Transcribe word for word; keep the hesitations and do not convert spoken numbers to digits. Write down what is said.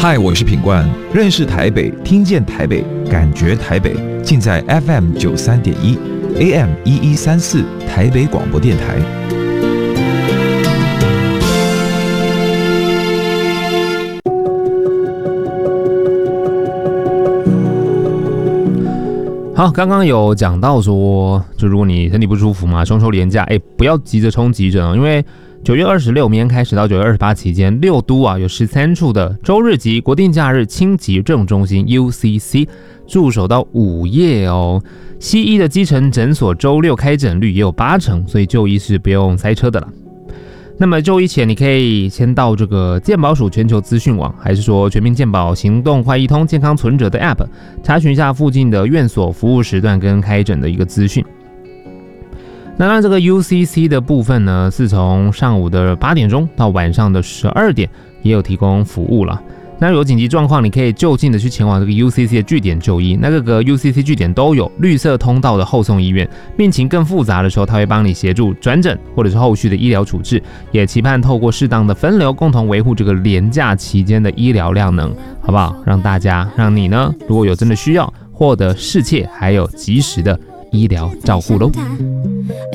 嗨，我是品冠，认识台北，听见台北，感觉台北，尽在 F M 九三点一 A M 一一三四台北广播电台。 好，刚刚有讲到说，就如果你身体不舒服嘛，中秋连假，哎，不要急着冲急诊哦，因为九月二十六明天开始到九月二十八期间，六都啊有十三处的周日及国定假日轻急症中心 U C C 驻守到午夜哦。西医的基层诊所周六开诊率也有八成，所以就医是不用塞车的啦。那么就医前，你可以先到这个健保署全球资讯网，还是说全民健保行动快易通健康存折的 App， 查询一下附近的院所服务时段跟开诊的一个资讯。那那这个 U C C 的部分呢，是从上午的八点钟到晚上的十二点，也有提供服务了。那有紧急状况，你可以就近的去前往这个 U C C 的据点就医。那个 U C C 据点都有绿色通道的后送医院，病情更复杂的时候，他会帮你协助转诊或者是后续的医疗处置。也期盼透过适当的分流，共同维护这个连假期间的医疗量能，好不好？让大家，让你呢，如果有真的需要，获得适切还有及时的医疗照护喽。